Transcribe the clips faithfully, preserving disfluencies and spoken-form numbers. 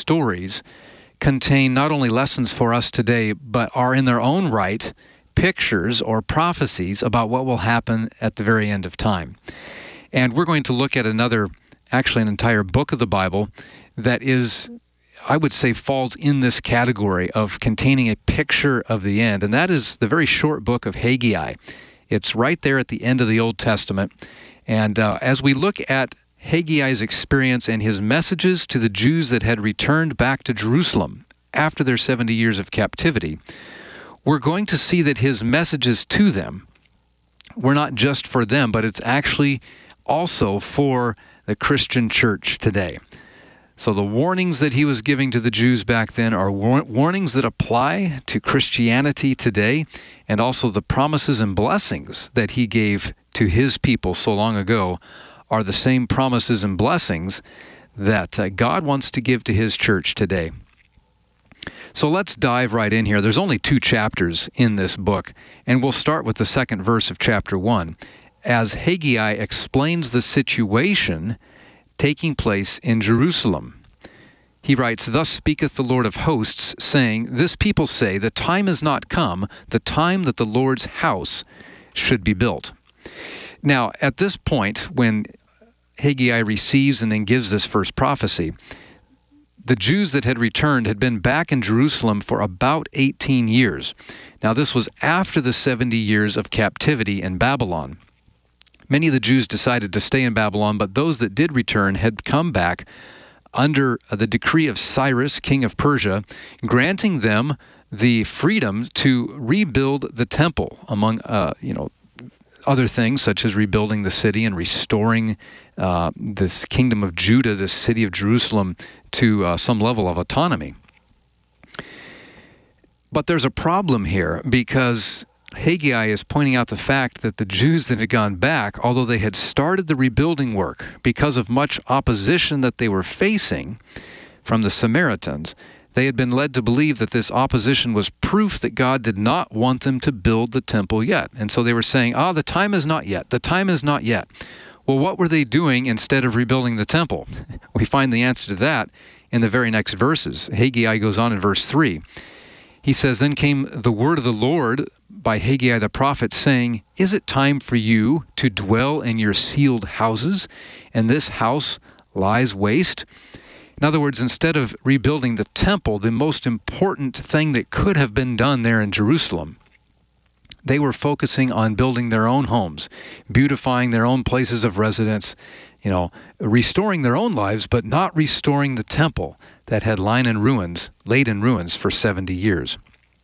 stories contain not only lessons for us today, but are in their own right pictures or prophecies about what will happen at the very end of time. And we're going to look at another, actually an entire book of the Bible that is, I would say, falls in this category of containing a picture of the end, and that is the very short book of Haggai. It's right there at the end of the Old Testament. And uh, as we look at Haggai's experience and his messages to the Jews that had returned back to Jerusalem after their seventy years of captivity, we're going to see that his messages to them were not just for them, but it's actually also for the Christian church today. So the warnings that he was giving to the Jews back then are war- warnings that apply to Christianity today, and also the promises and blessings that he gave to his people so long ago are the same promises and blessings that uh, God wants to give to his church today. So let's dive right in here. There's only two chapters in this book, and we'll start with the second verse of chapter one, as Haggai explains the situation taking place in Jerusalem. He writes, "Thus speaketh the Lord of hosts, saying, This people say, the time is not come, the time that the Lord's house should be built." Now, at this point, when Haggai receives and then gives this first prophecy, the Jews that had returned had been back in Jerusalem for about eighteen years. Now, this was after the seventy years of captivity in Babylon. Many of the Jews decided to stay in Babylon, but those that did return had come back under the decree of Cyrus, king of Persia, granting them the freedom to rebuild the temple, among uh, you know other things such as rebuilding the city and restoring uh, this kingdom of Judah, this city of Jerusalem, to uh, some level of autonomy. But there's a problem here, because Haggai is pointing out the fact that the Jews that had gone back, although they had started the rebuilding work, because of much opposition that they were facing from the Samaritans, they had been led to believe that this opposition was proof that God did not want them to build the temple yet. And so they were saying, ah, the time is not yet, the time is not yet. Well, what were they doing instead of rebuilding the temple? We find the answer to that in the very next verses. Haggai goes on in verse three. He says, "Then came the word of the Lord by Haggai the prophet, saying, Is it time for you to dwell in your sealed houses, and this house lies waste?" In other words, instead of rebuilding the temple, the most important thing that could have been done there in Jerusalem, they were focusing on building their own homes, beautifying their own places of residence, you know, restoring their own lives, but not restoring the temple that had lain in ruins, laid in ruins for seventy years.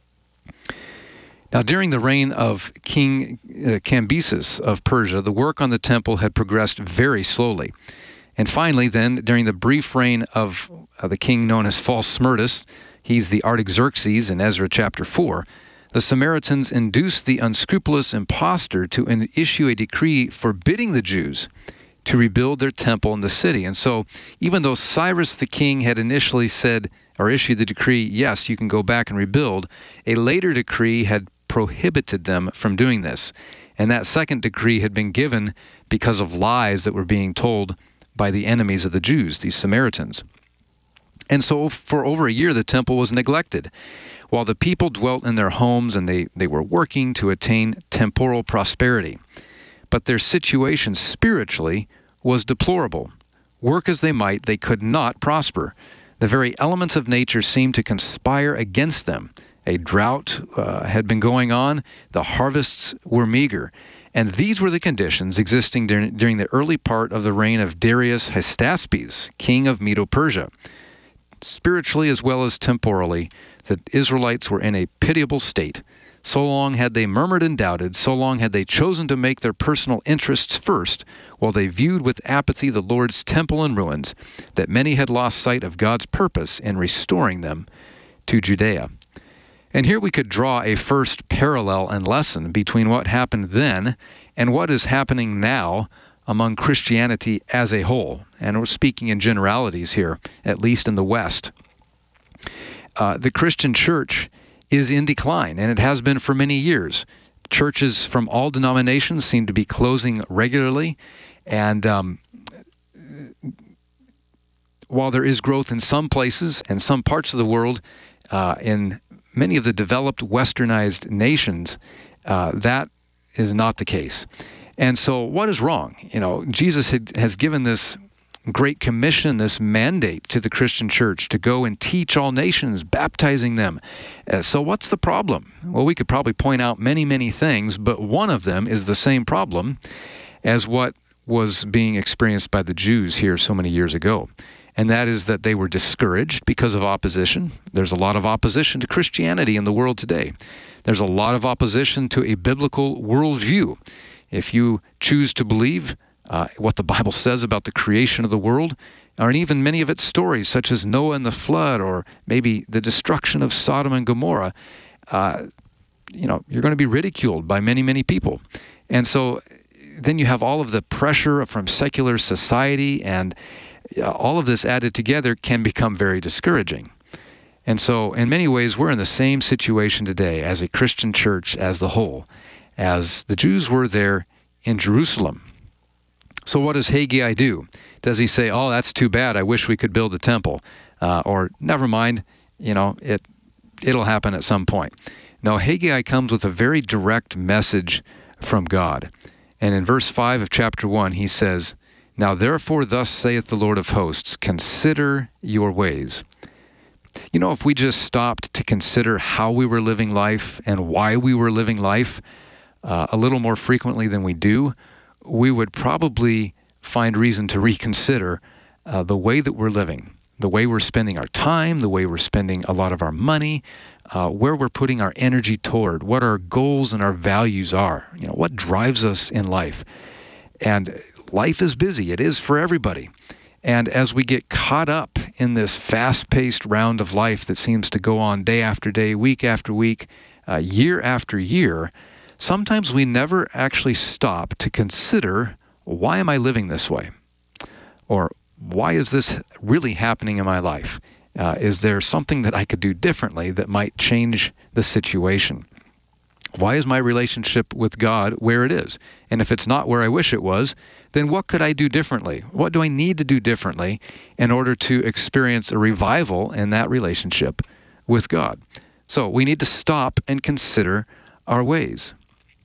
Now, during the reign of King uh, Cambyses of Persia, the work on the temple had progressed very slowly. And finally, then, during the brief reign of uh, the king known as False Smyrtus, he's the Artaxerxes in Ezra chapter four, the Samaritans induced the unscrupulous impostor to in- issue a decree forbidding the Jews to rebuild their temple in the city. And so, even though Cyrus the king had initially said, or issued the decree, yes, you can go back and rebuild, a later decree had prohibited them from doing this. And that second decree had been given because of lies that were being told by the enemies of the Jews, these Samaritans. And so for over a year, the temple was neglected, while the people dwelt in their homes and they, they were working to attain temporal prosperity. But their situation spiritually was deplorable. Work as they might, they could not prosper. The very elements of nature seemed to conspire against them. A drought uh, had been going on. The harvests were meager. And these were the conditions existing during, during the early part of the reign of Darius Hystaspes, king of Medo-Persia. Spiritually as well as temporally, the Israelites were in a pitiable state. So long had they murmured and doubted, so long had they chosen to make their personal interests first, while they viewed with apathy the Lord's temple in ruins, that many had lost sight of God's purpose in restoring them to Judea. And here we could draw a first parallel and lesson between what happened then and what is happening now among Christianity as a whole. And we're speaking in generalities here, at least in the West. Uh, the Christian church is in decline, and it has been for many years. Churches from all denominations seem to be closing regularly, and um, while there is growth in some places and some parts of the world, uh, in many of the developed westernized nations, uh, that is not the case. And so what is wrong? You know, Jesus had, has given this great commission, this mandate to the Christian church to go and teach all nations, baptizing them. Uh, so what's the problem? Well, we could probably point out many, many things, but one of them is the same problem as what was being experienced by the Jews here so many years ago. And that is that they were discouraged because of opposition. There's a lot of opposition to Christianity in the world today. There's a lot of opposition to a biblical worldview. If you choose to believe uh, what the Bible says about the creation of the world, or even many of its stories, such as Noah and the flood, or maybe the destruction of Sodom and Gomorrah, uh, you know, you're going to be ridiculed by many, many people. And so then you have all of the pressure from secular society, and all of this added together can become very discouraging. And so in many ways, we're in the same situation today as a Christian church as the whole, as the Jews were there in Jerusalem. So what does Haggai do? Does he say, oh, that's too bad, I wish we could build a temple? Uh, or, never mind, you know, it, it'll happen at some point. No, Haggai comes with a very direct message from God. And in verse five of chapter one, he says, now therefore thus saith the Lord of hosts, consider your ways. You know, if we just stopped to consider how we were living life and why we were living life uh, a little more frequently than we do, we would probably find reason to reconsider uh, the way that we're living, the way we're spending our time, the way we're spending a lot of our money, uh, where we're putting our energy toward, what our goals and our values are, you know, what drives us in life. And life is busy. It is for everybody. And as we get caught up in this fast-paced round of life that seems to go on day after day, week after week, uh, year after year, sometimes we never actually stop to consider, why am I living this way? Or why is this really happening in my life? Uh, is there something that I could do differently that might change the situation? Why is my relationship with God where it is? And if it's not where I wish it was, then what could I do differently? What do I need to do differently in order to experience a revival in that relationship with God? So we need to stop and consider our ways.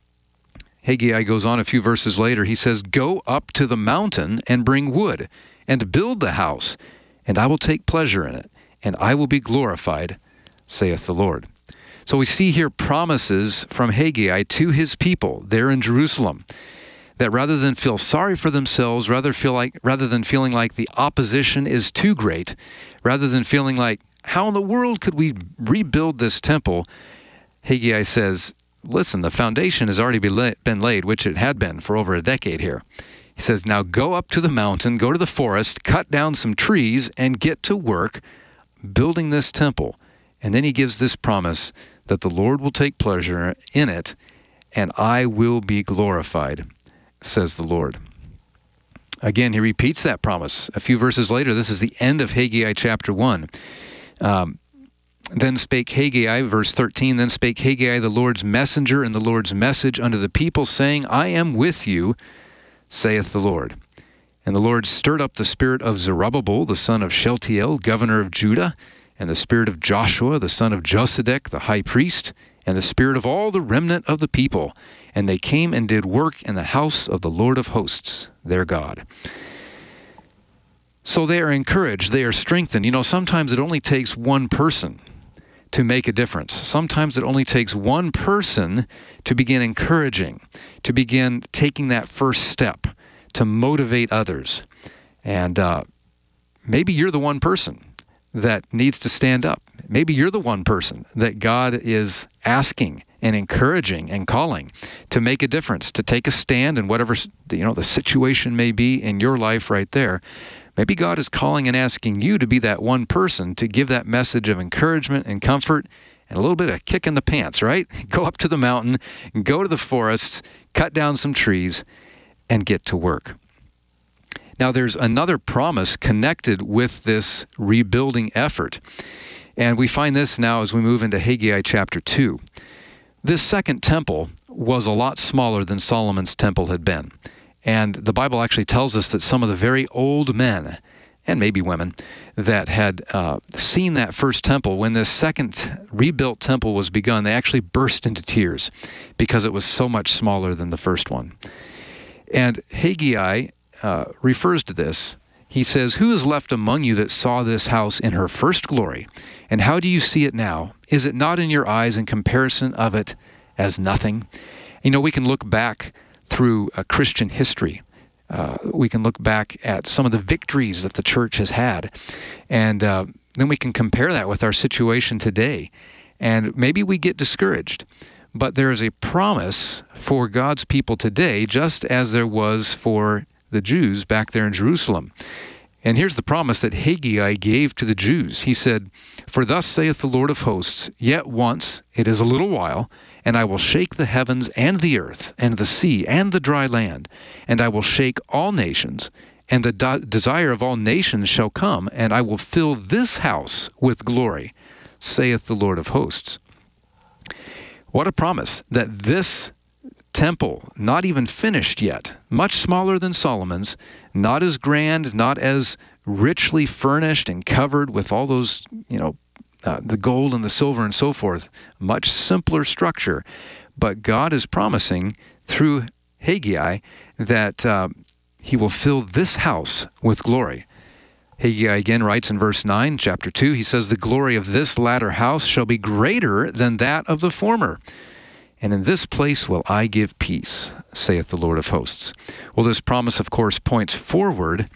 Haggai goes on a few verses later. He says, go up to the mountain and bring wood and build the house, and I will take pleasure in it, and I will be glorified, saith the Lord. So we see here promises from Haggai to his people there in Jerusalem, that rather than feel sorry for themselves, rather feel like rather than feeling like the opposition is too great, rather than feeling like, how in the world could we rebuild this temple? Haggai says, listen, the foundation has already been laid, which it had been for over a decade here. He says, now go up to the mountain, go to the forest, cut down some trees, and get to work building this temple. And then he gives this promise that the Lord will take pleasure in it, and I will be glorified, says the Lord. Again, he repeats that promise. A few verses later, this is the end of Haggai chapter one. Um, then spake Haggai, verse thirteen, then spake Haggai, the Lord's messenger, and the Lord's message unto the people, saying, I am with you, saith the Lord. And the Lord stirred up the spirit of Zerubbabel, the son of Shealtiel, governor of Judah, and the spirit of Joshua, the son of Josedech, the high priest, and the spirit of all the remnant of the people. And they came and did work in the house of the Lord of hosts, their God. So they are encouraged, they are strengthened. You know, sometimes it only takes one person to make a difference. Sometimes it only takes one person to begin encouraging, to begin taking that first step, to motivate others. And uh, maybe you're the one person that needs to stand up. Maybe you're the one person that God is asking and encouraging and calling to make a difference, to take a stand in whatever, you know, the situation may be in your life right there. Maybe God is calling and asking you to be that one person to give that message of encouragement and comfort and a little bit of kick in the pants, right? Go up to the mountain, go to the forests, cut down some trees, and get to work. Now, there's another promise connected with this rebuilding effort. And we find this now as we move into Haggai chapter two. This second temple was a lot smaller than Solomon's temple had been. And the Bible actually tells us that some of the very old men and maybe women, that had uh, seen that first temple. When this second rebuilt temple was begun, they actually burst into tears because it was so much smaller than the first one. And Haggai uh, refers to this. He says, "Who is left among you that saw this house in her first glory? And how do you see it now? Is it not in your eyes in comparison of it as nothing?" You know, we can look back through uh, Christian history. Uh, we can look back at some of the victories that the church has had. And uh, then we can compare that with our situation today. And maybe we get discouraged. But there is a promise for God's people today, just as there was for the Jews back there in Jerusalem. And here's the promise that Haggai gave to the Jews. He said, "For thus saith the Lord of hosts, yet once, it is a little while, and I will shake the heavens and the earth and the sea and the dry land, and I will shake all nations, and the de- desire of all nations shall come, and I will fill this house with glory, saith the Lord of hosts." What a promise that this temple, not even finished yet, much smaller than Solomon's, not as grand, not as richly furnished and covered with all those, you know, uh, the gold and the silver and so forth, much simpler structure. But God is promising through Haggai that uh, he will fill this house with glory. Haggai again writes in verse nine, chapter two, he says, "The glory of this latter house shall be greater than that of the former. And in this place will I give peace, saith the Lord of hosts." Well, this promise, of course, points forward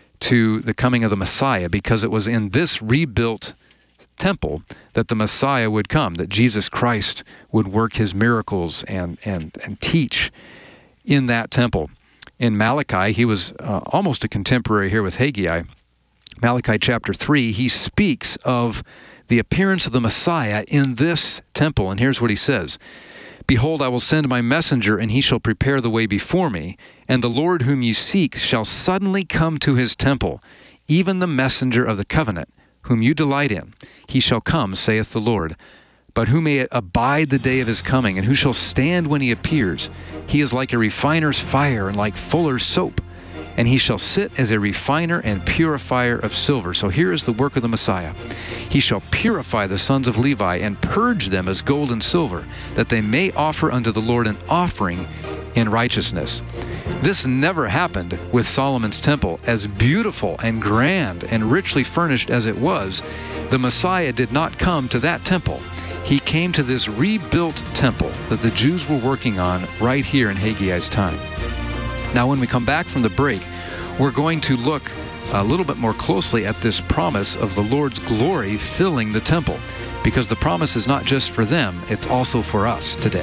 to the coming of the Messiah, because it was in this rebuilt temple that the Messiah would come, that Jesus Christ would work his miracles and, and, and teach in that temple. In Malachi, he was uh, almost a contemporary here with Haggai. Malachi chapter three, he speaks of the appearance of the Messiah in this temple. And here's what he says. "Behold, I will send my messenger, and he shall prepare the way before me. And the Lord whom ye seek shall suddenly come to his temple, even the messenger of the covenant, whom you delight in. He shall come, saith the Lord. But who may abide the day of his coming, and who shall stand when he appears? He is like a refiner's fire, and like fuller's soap. And he shall sit as a refiner and purifier of silver." So here is the work of the Messiah. "He shall purify the sons of Levi and purge them as gold and silver, that they may offer unto the Lord an offering in righteousness." This never happened with Solomon's temple. As beautiful and grand and richly furnished as it was, the Messiah did not come to that temple. He came to this rebuilt temple that the Jews were working on right here in Haggai's time. Now, when we come back from the break, we're going to look a little bit more closely at this promise of the Lord's glory filling the temple, because the promise is not just for them, it's also for us today.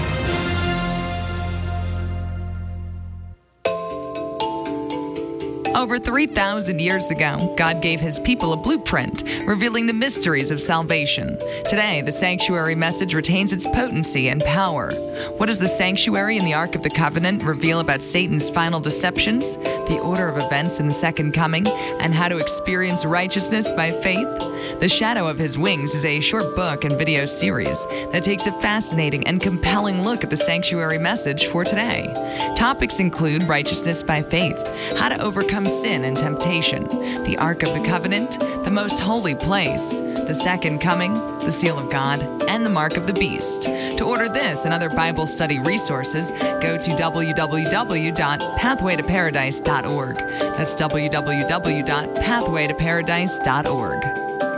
Over three thousand years ago, God gave his people a blueprint, revealing the mysteries of salvation. Today, the sanctuary message retains its potency and power. What does the sanctuary and the Ark of the Covenant reveal about Satan's final deceptions, the order of events in the second coming, and how to experience righteousness by faith? The Shadow of His Wings is a short book and video series that takes a fascinating and compelling look at the sanctuary message for today. Topics include righteousness by faith, how to overcome sin and temptation, the Ark of the Covenant, the most holy place, the second coming, the seal of God, and the mark of the beast. To order this and other Bible study resources, go to w w w dot pathway to paradise dot org. That's w w w dot pathway to paradise dot org.